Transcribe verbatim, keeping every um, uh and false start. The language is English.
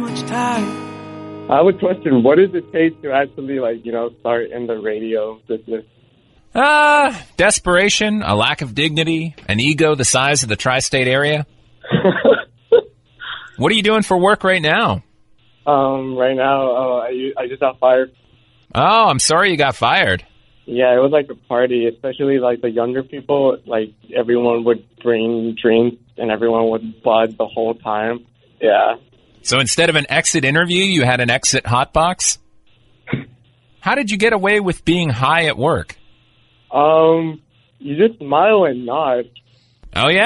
I have a question. What does it take to actually, like, you know, start in the radio business? Uh, desperation, a lack of dignity, an ego the size of the tri-state area. What are you doing for work right now? Um, right now, uh, I, I just got fired. Oh, I'm sorry you got fired. Yeah, it was like a party, especially like the younger people. Like, everyone would bring drinks and everyone would bud the whole time. Yeah. So instead of an exit interview, you had an exit hotbox? How did you get away with being high at work? Um, you just smile and nod. Oh, yeah?